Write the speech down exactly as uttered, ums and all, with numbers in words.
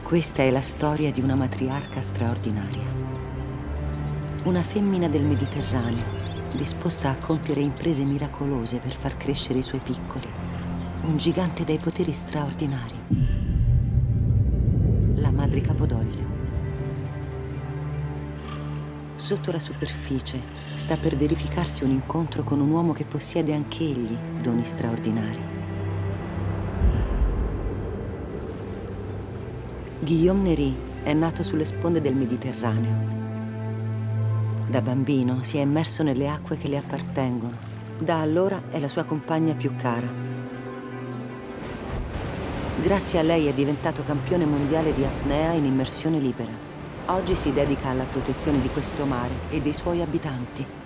Questa è la storia di una matriarca straordinaria. Una femmina del Mediterraneo, disposta a compiere imprese miracolose per far crescere i suoi piccoli. Un gigante dai poteri straordinari. La Madre Capodoglio. Sotto la superficie sta per verificarsi un incontro con un uomo che possiede anch'egli doni straordinari. Guillaume Néri è nato sulle sponde del Mediterraneo. Da bambino si è immerso nelle acque che le appartengono. Da allora è la sua compagna più cara. Grazie a lei è diventato campione mondiale di apnea in immersione libera. Oggi si dedica alla protezione di questo mare e dei suoi abitanti.